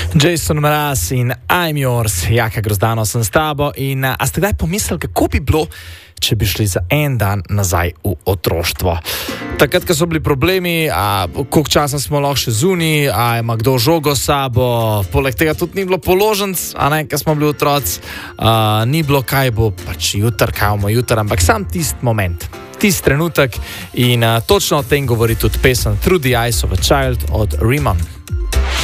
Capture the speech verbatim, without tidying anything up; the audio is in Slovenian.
Jason Mraz in I'm yours, Jaka Grozdano sem s tabo in a ste kdaj pomislili, kako bi bilo, če bi šli za en dan nazaj v otroštvo? Takrat, ko so bili problemi, a koliko časa smo lahko še zunaj, a ima kdo žogo s sabo, poleg tega tudi ni bilo položnic, a ne, ko smo bili otroci, a, ni bilo kaj bo, pač jutr, kaj bomo jutr, ampak sam tist moment, tist trenutek in a, točno o tem govori tudi pesem Through the Eyes of a Child od Riemann.